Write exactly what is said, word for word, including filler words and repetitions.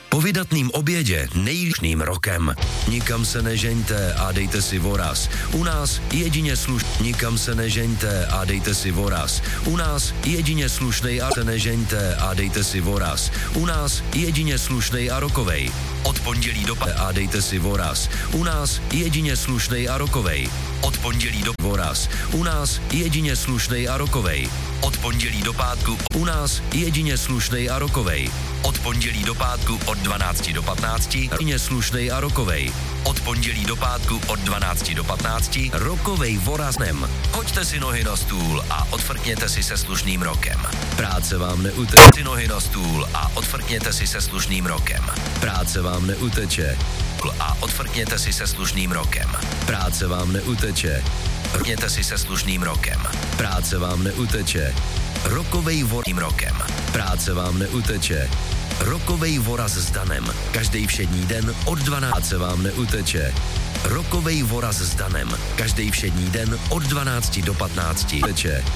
Po vydatným obědě nejlišným rokem. Nikam se nežeňte a dejte si voraz. U nás jedině sluš... Nikam se nežeňte a dejte si voraz. U nás jedině slušnej a se nežeňte a dejte si voraz. U nás jedině slušnej a rokovej. Od pondělí do p... a dejte si voraz. U nás jedině slušnej a rokovej. Od pondělí do voraz. U nás jedině slušnej a rokovej. Od pondělí do pátku. U nás jedině slušnej a rokovej. Od pondělí do pátku od dvanácti do patnácti. Jedině slušnej a rokovej. Od pondělí do pátku od dvanácti do patnácti. Rokovej voraznem. Hoďte si nohy na stůl a odfrkněte si se slušným rokem. Práce vám neuteče. Si nohy na stůl a odfrkněte si se slušným rokem. Práce vám neuteče. A odfrkněte si se slušným rokem. Práce vám neuteče. Frkněte si se slušným rokem. Práce vám neuteče. Rokovej vorím rokem. Práce vám neuteče. Rokovej voraz s Danem. Každý všední den od dvanácti vám neuteče. Rokovej voraz s Danem. Každý všední den od dvanácti do patnácti. Teče.